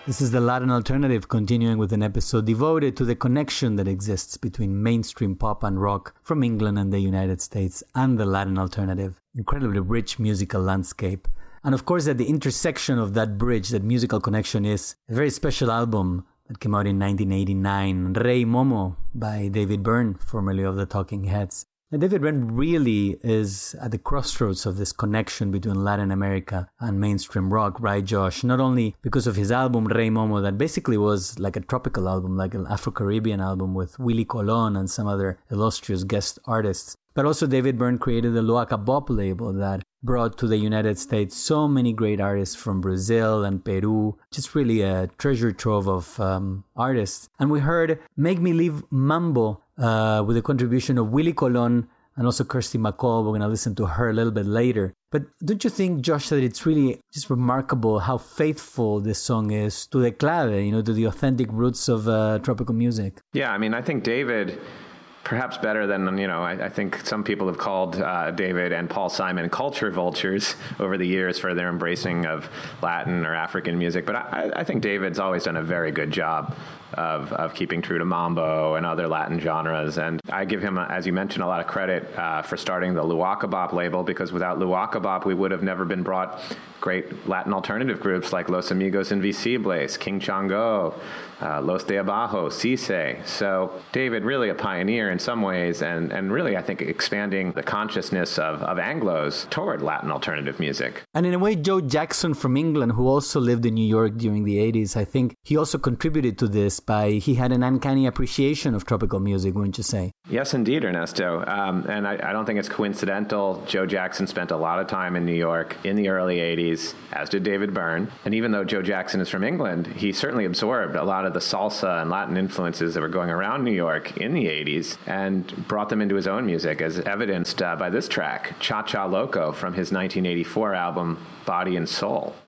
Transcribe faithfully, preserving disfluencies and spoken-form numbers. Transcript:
This is the Latin Alternative, continuing with an episode devoted to the connection that exists between mainstream pop and rock from England and the United States and the Latin Alternative. Incredibly rich musical landscape. And of course, at the intersection of that bridge, that musical connection, is a very special album that came out in nineteen eighty-nine, Rei Momo by David Byrne, formerly of the Talking Heads. And David Byrne really is at the crossroads of this connection between Latin America and mainstream rock, right, Josh? Not only because of his album Rei Momo, that basically was like a tropical album, like an Afro-Caribbean album with Willie Colon and some other illustrious guest artists, but also David Byrne created the Loaca Bop label that brought to the United States so many great artists from Brazil and Peru. Just really a treasure trove of um, artists. And we heard Make Me Leave Mambo uh, with a contribution of Willie Colon and also Kirsty MacColl. We're going to listen to her a little bit later. But don't you think, Josh, that it's really just remarkable how faithful this song is to the clave, you know, to the authentic roots of uh, tropical music? Yeah, I mean, I think David, perhaps better than, you know, I, I think some people have called uh, David and Paul Simon culture vultures over the years for their embracing of Latin or African music. But I, I think David's always done a very good job of, of keeping true to mambo and other Latin genres. And I give him, as you mentioned, a lot of credit uh, for starting the Loaca Bop label, because without Loaca Bop, we would have never been brought great Latin alternative groups like Los Amigos Invisibles, King Chango, uh, Los de Abajo, Cisse. So David, really a pioneer in some ways, and, and really, I think, expanding the consciousness of, of Anglos toward Latin alternative music. And in a way, Joe Jackson from England, who also lived in New York during the eighties, I think he also contributed to this by, he had an uncanny appreciation of tropical music, wouldn't you say? Yes, indeed, Ernesto. Um, and I, I don't think it's coincidental. Joe Jackson spent a lot of time in New York in the early eighties, as did David Byrne. And even though Joe Jackson is from England, he certainly absorbed a lot of the salsa and Latin influences that were going around New York in the eighties and brought them into his own music, as evidenced uh, by this track, Cha Cha Loco, from his nineteen eighty-four album, Body and Soul.